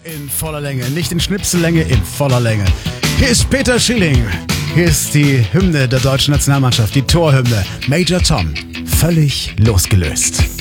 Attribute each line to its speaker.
Speaker 1: in voller Länge, nicht in Schnipsellänge, in voller Länge. Hier ist Peter Schilling. Hier ist die Hymne der deutschen Nationalmannschaft, die Torhymne. Major Tom, völlig losgelöst.